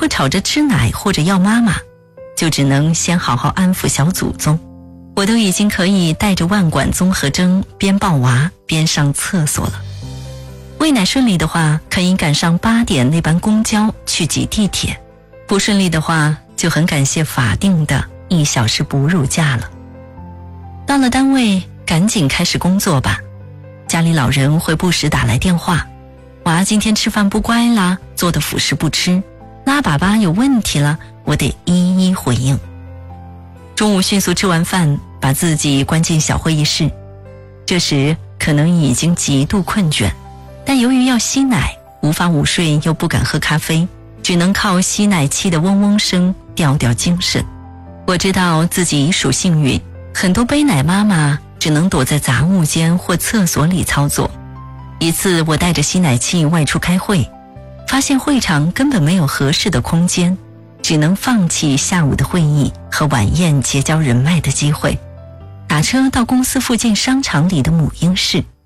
果吵着吃奶或者要妈妈，就只能先好好安抚小祖宗。我都已经可以带着万管综合征边抱娃边上厕所了。喂奶顺利的话，可以赶上8点那班公交去挤地铁，不顺利的话，就很感谢法定的1小时哺乳假了。到了单位，赶紧开始工作吧。家里老人会不时打来电话，娃今天吃饭不乖啦，做的辅食不吃，拉粑粑有问题了，我得一一回应。中午迅速吃完饭，把自己关进小会议室。这时可能已经极度困倦，但由于要吸奶，无法午睡又不敢喝咖啡，只能靠吸奶器的嗡嗡声吊吊精神。我知道自己已属幸运，很多背奶妈妈只能躲在杂物间或厕所里操作。一次我带着吸奶器外出开会，发现会场根本没有合适的空间，只能放弃下午的会议和晚宴结交人脉的机会，打车到公司附近商场里的母婴室。